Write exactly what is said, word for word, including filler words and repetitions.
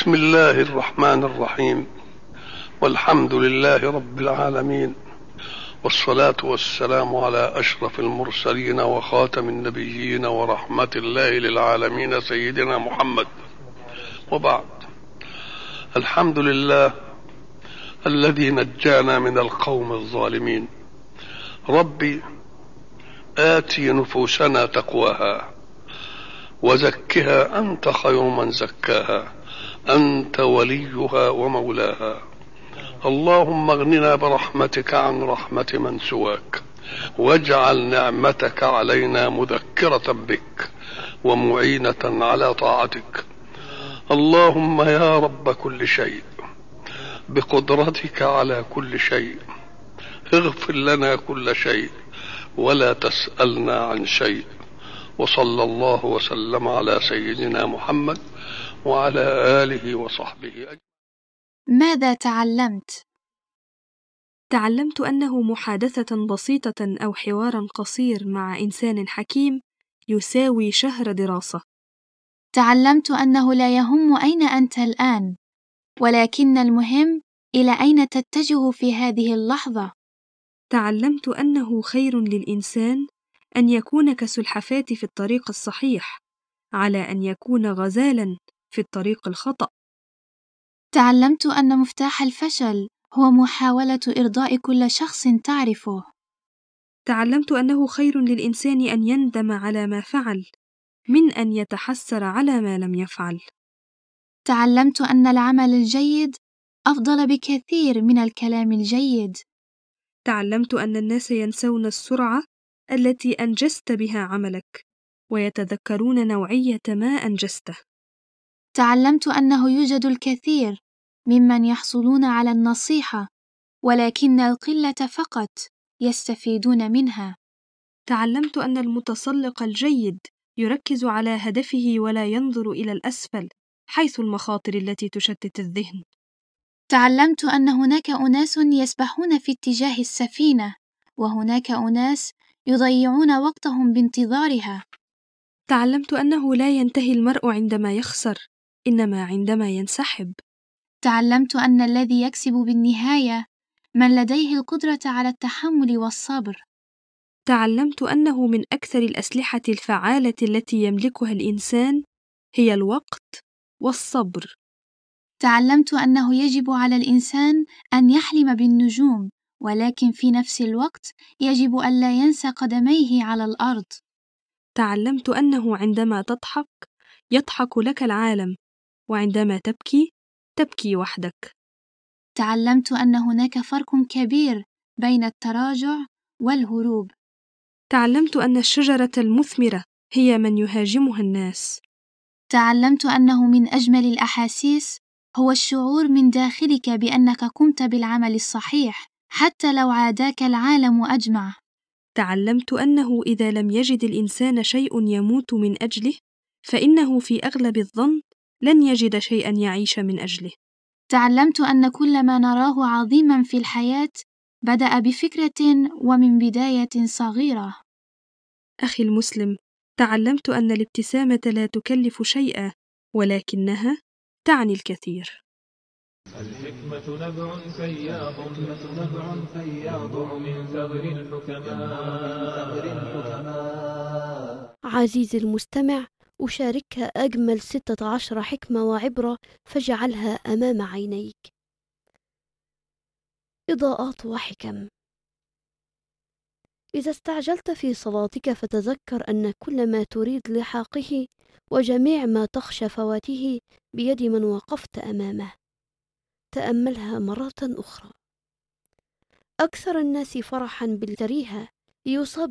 بسم الله الرحمن الرحيم، والحمد لله رب العالمين، والصلاة والسلام على أشرف المرسلين وخاتم النبيين ورحمة الله للعالمين سيدنا محمد. وبعد، الحمد لله الذي نجانا من القوم الظالمين. ربي آتي نفوسنا تقواها وزكها أنت خير من زكاها، أنت وليها ومولاها. اللهم اغننا برحمتك عن رحمة من سواك، واجعل نعمتك علينا مذكرة بك ومعينة على طاعتك. اللهم يا رب كل شيء، بقدرتك على كل شيء، اغفر لنا كل شيء ولا تسألنا عن شيء. وصلى الله وسلم على سيدنا محمد وعلى آله وصحبه أجمعين. ماذا تعلمت؟ تعلمت أنه محادثة بسيطة أو حوارا قصير مع إنسان حكيم يساوي شهر دراسة. تعلمت أنه لا يهم أين أنت الآن، ولكن المهم إلى أين تتجه في هذه اللحظة. تعلمت أنه خير للإنسان أن يكون كسلحفاة في الطريق الصحيح على أن يكون غزالا في الطريق الخطأ. تعلمت أن مفتاح الفشل هو محاولة إرضاء كل شخص تعرفه. تعلمت أنه خير للإنسان أن يندم على ما فعل من أن يتحسر على ما لم يفعل. تعلمت أن العمل الجيد أفضل بكثير من الكلام الجيد. تعلمت أن الناس ينسون السرعة التي أنجزت بها عملك، ويتذكرون نوعية ما أنجزته. تعلمت أنه يوجد الكثير ممن يحصلون على النصيحة، ولكن القلة فقط يستفيدون منها. تعلمت أن المتسلق الجيد يركز على هدفه ولا ينظر إلى الأسفل حيث المخاطر التي تشتت الذهن. تعلمت أن هناك أناس يسبحون في اتجاه السفينة، وهناك أناس يضيعون وقتهم بانتظارها. تعلمت أنه لا ينتهي المرء عندما يخسر، إنما عندما ينسحب. تعلمت أن الذي يكسب بالنهاية من لديه القدرة على التحمل والصبر. تعلمت أنه من أكثر الأسلحة الفعالة التي يملكها الإنسان هي الوقت والصبر. تعلمت أنه يجب على الإنسان أن يحلم بالنجوم، ولكن في نفس الوقت يجب ألا ينسى قدميه على الأرض. تعلمت أنه عندما تضحك يضحك لك العالم، وعندما تبكي تبكي وحدك. تعلمت أن هناك فرق كبير بين التراجع والهروب. تعلمت أن الشجرة المثمرة هي من يهاجمها الناس. تعلمت أنه من أجمل الأحاسيس هو الشعور من داخلك بأنك قمت بالعمل الصحيح حتى لو عاداك العالم أجمع. تعلمت أنه إذا لم يجد الإنسان شيء يموت من أجله، فإنه في أغلب الظن لن يجد شيئا يعيش من أجله. تعلمت أن كل ما نراه عظيما في الحياة بدأ بفكرة ومن بداية صغيرة. أخي المسلم، تعلمت أن الابتسامة لا تكلف شيئا، ولكنها تعني الكثير. الحكمة نبع فياض نبع فياض من ثغر الحكماء. عزيزي المستمع، أشاركك أجمل ستة عشر حكمة وعبرة فاجعلها أمام عينيك. إضاءات وحكم. إذا استعجلت في صلاتك فتذكر أن كل ما تريد لحاقه وجميع ما تخشى فواته بيد من وقفت أمامه. تأملها مرة أخرى. أكثر الناس فرحا بالتريهة يصاب